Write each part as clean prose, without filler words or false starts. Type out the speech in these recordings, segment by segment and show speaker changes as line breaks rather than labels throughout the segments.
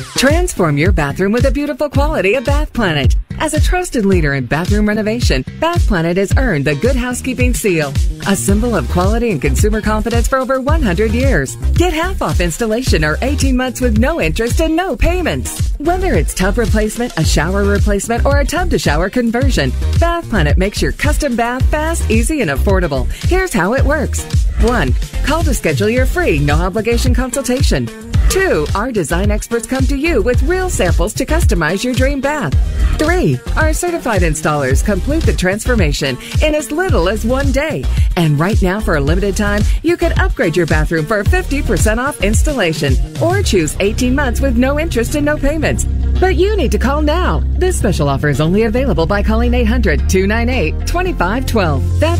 Transform your bathroom with the beautiful quality of Bath Planet. As a trusted leader in bathroom renovation, Bath Planet has earned the Good Housekeeping seal, a symbol of quality and consumer confidence for over 100 years. Get half off installation or 18 months with no interest and no payments. Whether it's tub replacement, a shower replacement, or a tub-to-shower conversion, Bath Planet makes your custom bath fast, easy, and affordable. Here's how it works. 1. Call to schedule your free, no-obligation consultation. 2. Our design experts come to you with real samples to customize your dream bath. 3. Our certified installers complete the transformation in as little as 1 day. And right now, for a limited time, you can upgrade your bathroom for 50% off installation or choose 18 months with no interest and no payments. But you need to call now. This special offer is only available by calling 800-298-2512. That's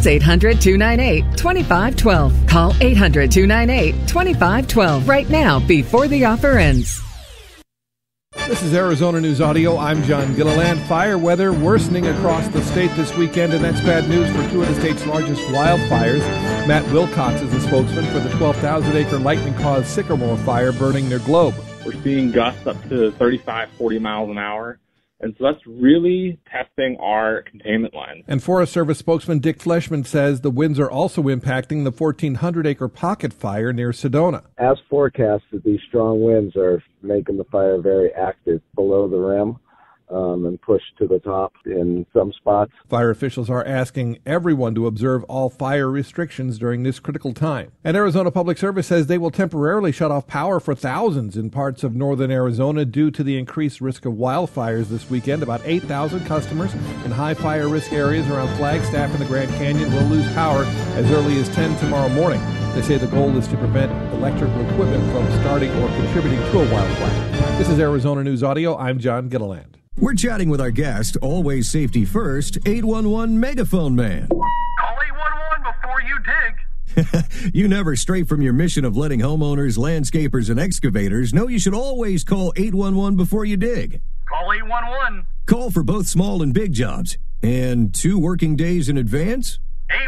800-298-2512. Call 800-298-2512 right now before the offer ends.
This is Arizona News Audio. I'm John Gilliland. Fire weather worsening across the state this weekend, and that's bad news for two of the state's largest wildfires. Matt Wilcox is the spokesman for the 12,000-acre lightning-caused Sycamore fire burning near Globe.
We're seeing gusts up to 35, 40 miles an hour. And so that's really testing our containment line.
And Forest Service spokesman Dick Fleshman says the winds are also impacting the 1,400-acre pocket fire near Sedona.
As forecasted, these strong winds are making the fire very active below the rim and pushed to the top in some spots.
Fire officials are asking everyone to observe all fire restrictions during this critical time. And Arizona Public Service says they will temporarily shut off power for thousands in parts of northern Arizona due to the increased risk of wildfires this weekend. About 8,000 customers in high fire risk areas around Flagstaff and the Grand Canyon will lose power as early as 10 tomorrow morning. They say the goal is to prevent electrical equipment from starting or contributing to a wildfire. This is Arizona News Audio. I'm John Gilliland.
We're chatting with our guest, always safety first, 811 Megaphone Man.
Call 811 before you dig.
You never stray from your mission of letting homeowners, landscapers, and excavators know you should always call 811 before you dig.
Call 811.
Call for both small and big jobs. And 2 working days in advance?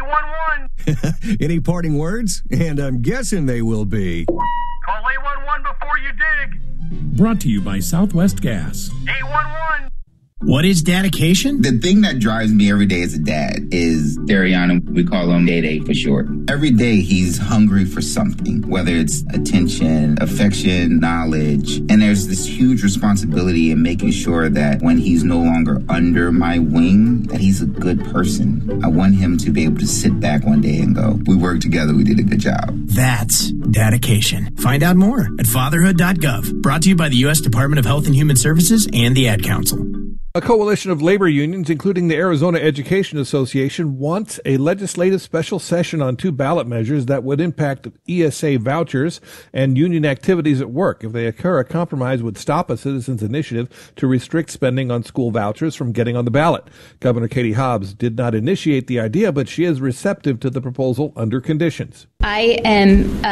811.
Any parting words? And I'm guessing they will be...
Call 811 before you dig.
Brought to you by Southwest Gas.
811.
What is dedication?
The thing that drives me every day as a dad is Dariana. We call him Day for short. Every day he's hungry for something, whether it's attention, affection, knowledge. And there's this huge responsibility in making sure that when he's no longer under my wing, that he's a good person. I want him to be able to sit back one day and go, we worked together, we did a good job.
That's dedication. Find out more at fatherhood.gov. Brought to you by the U.S. Department of Health and Human Services and the Ad Council.
A coalition of labor unions, including the Arizona Education Association, wants a legislative special session on 2 ballot measures that would impact ESA vouchers and union activities at work. If they occur, a compromise would stop a citizens' initiative to restrict spending on school vouchers from getting on the ballot. Governor Katie Hobbs did not initiate the idea, but she is receptive to the proposal under conditions.
I am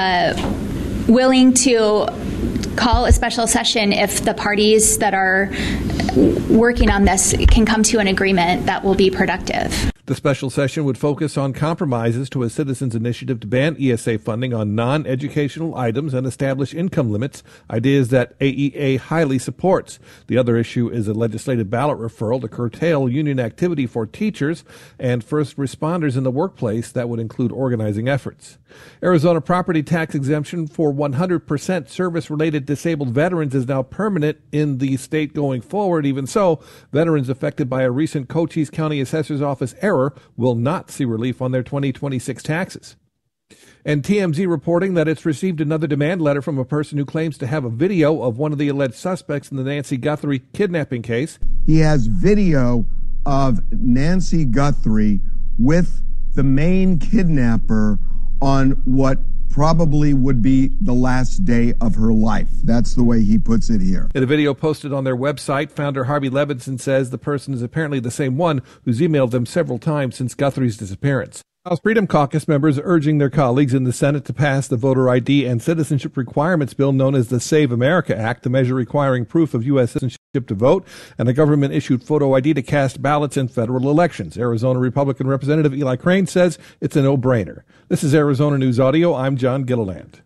willing to call a special session if the parties that are working on this can come to an agreement that will be productive.
The special session would focus on compromises to a citizens' initiative to ban ESA funding on non-educational items and establish income limits, ideas that AEA highly supports. The other issue is a legislative ballot referral to curtail union activity for teachers and first responders in the workplace that would include organizing efforts. Arizona property tax exemption for 100% service-related disabled veterans is now permanent in the state going forward. Even so, veterans affected by a recent Cochise County Assessor's Office error will not see relief on their 2026 taxes. And TMZ reporting that it's received another demand letter from a person who claims to have a video of one of the alleged suspects in the Nancy Guthrie kidnapping case.
He has video of Nancy Guthrie with the main kidnapper on what probably would be the last day of her life. That's the way he puts it here.
In a video posted on their website, founder Harvey Levinson says the person is apparently the same one who's emailed them several times since Guthrie's disappearance. House Freedom Caucus members urging their colleagues in the Senate to pass the voter ID and citizenship requirements bill known as the Save America Act, the measure requiring proof of U.S. citizenship to vote, and a government-issued photo ID to cast ballots in federal elections. Arizona Republican Representative Eli Crane says it's a no-brainer. This is Arizona News Audio. I'm John Gilliland.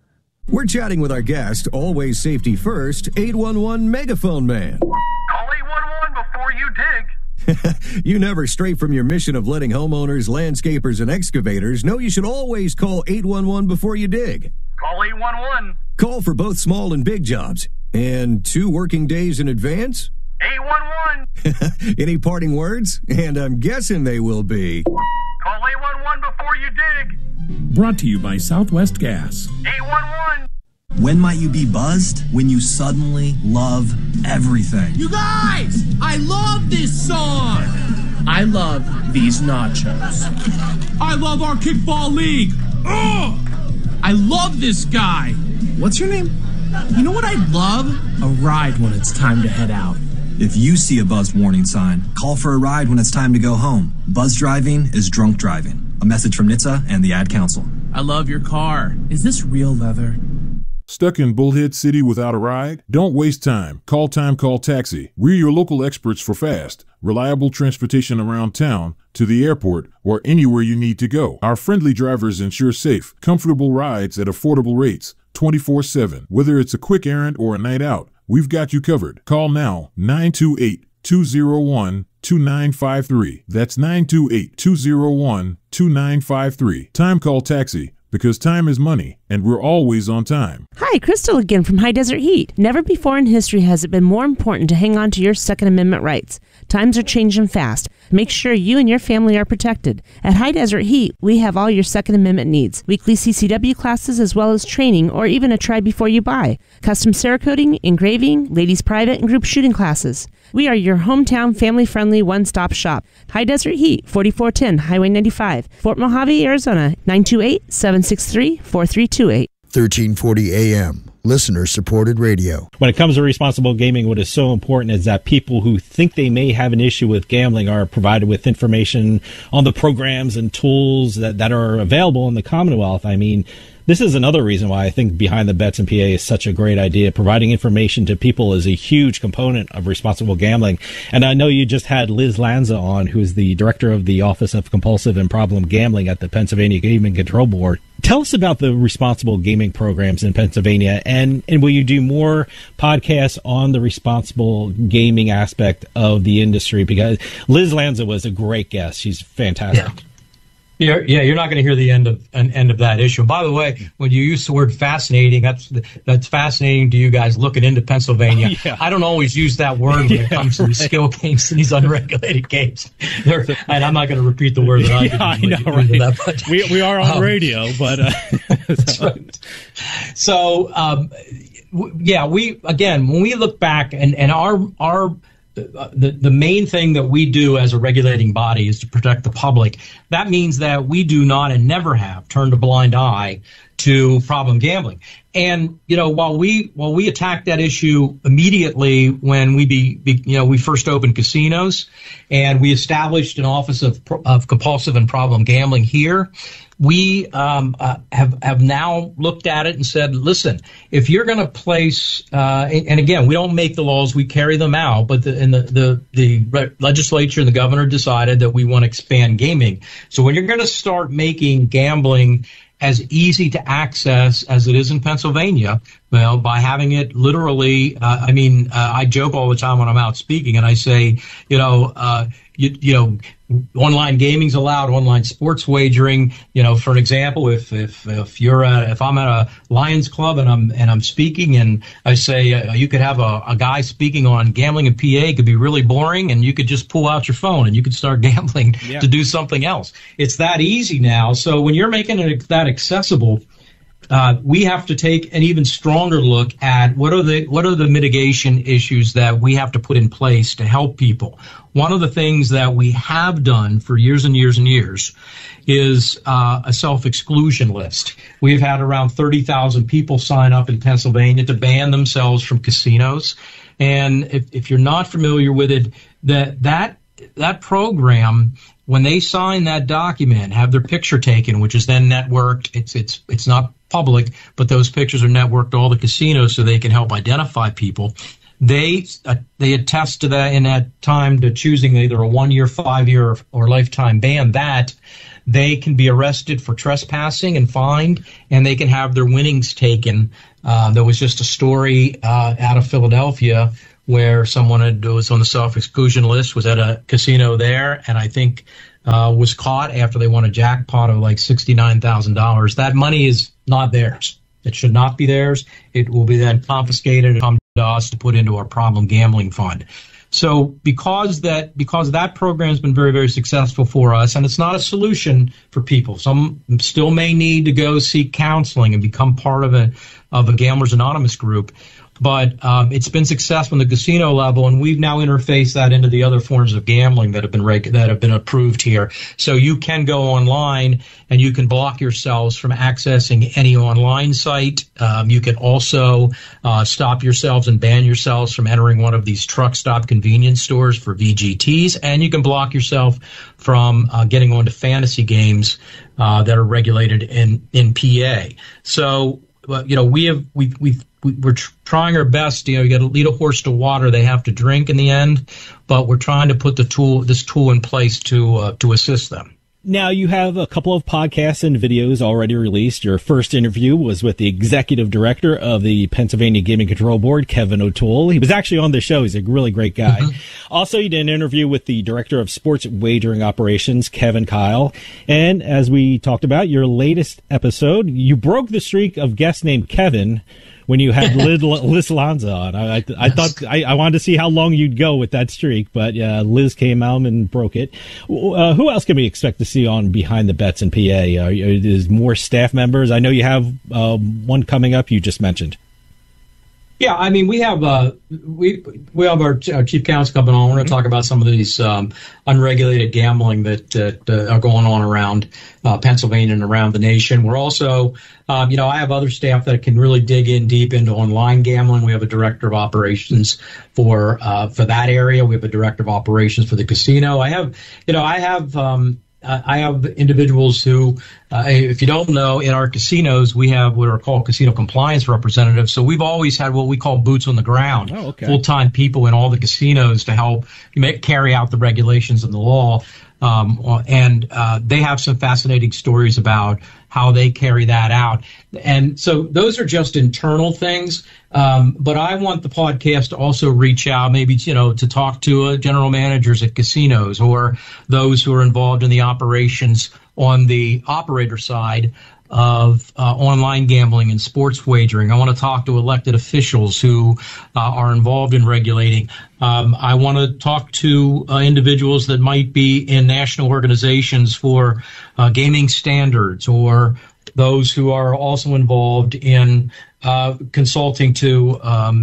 We're chatting with our guest, always safety first, 811 Megaphone Man.
Call 811 before you dig.
You never stray from your mission of letting homeowners, landscapers, and excavators know you should always call 811 before you dig.
Call 811.
Call for both small and big jobs. And 2 working days in advance?
811.
Any parting words? And I'm guessing they will be...
Call 811 before you dig.
Brought to you by Southwest Gas.
811.
When might you be buzzed? When you suddenly love everything.
You guys, I love this song. I love these nachos. I love our kickball league. Ugh! I love this guy. What's your name? You know what I'd love? A ride when it's time to head out.
If you see a buzz warning sign, call for a ride when it's time to go home. Buzz driving is drunk driving. A message from NHTSA and the Ad Council.
I love your car. Is this real leather?
Stuck in Bullhead City without a ride? Don't waste time. Call Taxi. We're your local experts for fast, reliable transportation around town, to the airport, or anywhere you need to go. Our friendly drivers ensure safe, comfortable rides at affordable rates, 24/7. Whether it's a quick errand or a night out, we've got you covered. Call now, 928-201-2953. That's 928-201-2953. Time Call Taxi, because time is money, and we're always on time.
Hi, Crystal again from High Desert Heat. Never before in history has it been more important to hang on to your Second Amendment rights. Times are changing fast. Make sure you and your family are protected. At High Desert Heat, we have all your Second Amendment needs. Weekly CCW classes as well as training or even a try before you buy. Custom Cerakoting, engraving, ladies private and group shooting classes. We are your hometown family-friendly one-stop shop. High Desert Heat, 4410 Highway 95, Fort Mojave, Arizona, 928-763-4328.
1340 AM, listener-supported radio.
When it comes to responsible gaming, what is so important is that people who think they may have an issue with gambling are provided with information on the programs and tools that are available in the Commonwealth. I mean, this is another reason why I think Behind the Bets in PA is such a great idea. Providing information to people is a huge component of responsible gambling. And I know you just had Liz Lanza on, who is the director of the Office of Compulsive and Problem Gambling at the Pennsylvania Gaming Control Board. Tell us about the responsible gaming programs in Pennsylvania, and will you do more podcasts on the responsible gaming aspect of the industry? Because Liz Lanza was a great guest. She's fantastic.
Yeah. You're not going to hear the end of that issue. By the way, when you use the word fascinating, that's fascinating to you guys looking into Pennsylvania. Yeah. I don't always use that word when it comes to these skill games and these unregulated games. And I'm not going to repeat the word that I did.
I know, right? That, but, we are on radio, but
that's right. So when we look back and our the main thing that we do as a regulating body is to protect the public. That means that we do not and never have turned a blind eye to problem gambling. And while we attacked that issue immediately when we first opened casinos and we established an Office of Compulsive and Problem Gambling here, we have now looked at it and said, listen, if you're going to place, and again, we don't make the laws, we carry them out, but the legislature and the governor decided that we want to expand gaming. So when you're going to start making gambling as easy to access as it is in Pennsylvania, well, by having it literally, I joke all the time when I'm out speaking and I say, online gaming's allowed, online sports wagering. For an example, if I'm at a Lions Club and I'm speaking and I say you could have a guy speaking on gambling in PA, it could be really boring, and you could just pull out your phone and you could start gambling to do something else. It's that easy now. So when you're making it that accessible, we have to take an even stronger look at what are the mitigation issues that we have to put in place to help people. One of the things that we have done for years and years and years is a self-exclusion list. We've had around 30,000 people sign up in Pennsylvania to ban themselves from casinos. And if you're not familiar with it, that program, when they sign that document, have their picture taken, which is then networked. It's not public, but those pictures are networked to all the casinos so they can help identify people. They attest to that in that time to choosing either a 1-year, 5-year, or lifetime ban. That they can be arrested for trespassing and fined, and they can have their winnings taken. There was just a story out of Philadelphia where someone was on the self-exclusion list, was at a casino there, and I think was caught after they won a jackpot of like $69,000. That money is not theirs. It should not be theirs. It will be then confiscated and come to us to put into our problem gambling fund. So because that program has been very, very successful for us, and it's not a solution for people. Some still may need to go seek counseling and become part of a Gamblers Anonymous group. But it's been successful in the casino level, and we've now interfaced that into the other forms of gambling that have been approved here. So you can go online and you can block yourselves from accessing any online site. You can also stop yourselves and ban yourselves from entering one of these truck stop convenience stores for VGTs, and you can block yourself from getting onto fantasy games that are regulated in PA. So we're trying our best. You got to lead a horse to water. They have to drink in the end, but we're trying to put this tool in place to assist them.
Now, you have a couple of podcasts and videos already released. Your first interview was with the executive director of the Pennsylvania Gaming Control Board, Kevin O'Toole. He was actually on the show. He's a really great guy. Mm-hmm. Also, you did an interview with the director of sports wagering operations, Kevin Kyle. And as we talked about, your latest episode, you broke the streak of guests named Kevin when you had Liz Lanza on. I thought I wanted to see how long you'd go with that streak, but Liz came out and broke it. Who else can we expect to see on Behind the Bets in PA? Is more staff members? I know you have one coming up you just mentioned.
Yeah, I mean, we have our chief counsel coming on. We're going to talk about some of these unregulated gambling that are going on around Pennsylvania and around the nation. We're also, I have other staff that can really dig in deep into online gambling. We have a director of operations for that area. We have a director of operations for the casino. I have individuals who, if you don't know, in our casinos, we have what are called casino compliance representatives. So we've always had what we call boots on the ground, full-time people in all the casinos to help carry out the regulations and the law. And they have some fascinating stories about how they carry that out. And so those are just internal things. But I want the podcast to also reach out, maybe, to talk to general managers at casinos or those who are involved in the operations on the operator side of online gambling and sports wagering. I want to talk to elected officials who are involved in regulating. I want to talk to individuals that might be in national organizations for gaming standards, or those who are also involved in consulting to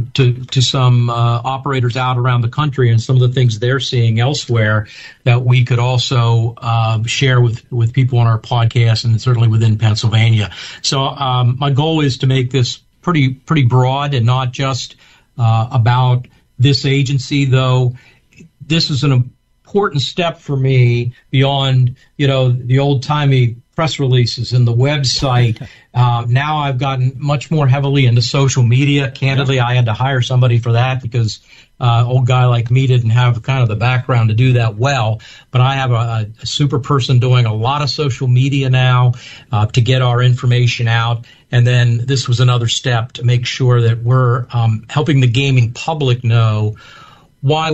some operators out around the country and some of the things they're seeing elsewhere that we could also share with people on our podcast, and certainly within Pennsylvania. So my goal is to make this pretty broad and not just about this agency, though this is an important step for me beyond the old-timey press releases and the website. Now I've gotten much more heavily into social media. Candidly, I had to hire somebody for that because old guy like me didn't have kind of the background to do that well. But I have a super person doing a lot of social media now to get our information out. And then this was another step to make sure that we're helping the gaming public know why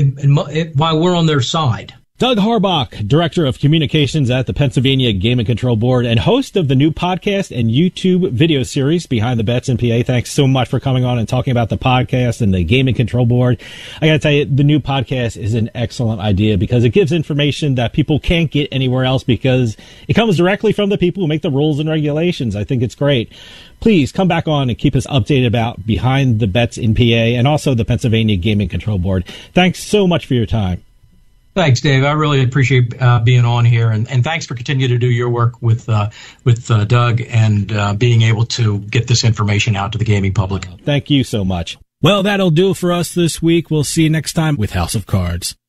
we're on their side.
Doug Harbach, Director of Communications at the Pennsylvania Gaming Control Board and host of the new podcast and YouTube video series, Behind the Bets in PA. Thanks so much for coming on and talking about the podcast and the Gaming Control Board. I got to tell you, the new podcast is an excellent idea because it gives information that people can't get anywhere else because it comes directly from the people who make the rules and regulations. I think it's great. Please come back on and keep us updated about Behind the Bets in PA and also the Pennsylvania Gaming Control Board. Thanks so much for your time.
Thanks, Dave. I really appreciate being on here, and thanks for continuing to do your work with Doug and being able to get this information out to the gaming public.
Thank you so much. Well, that'll do it for us this week. We'll see you next time with House of Cards.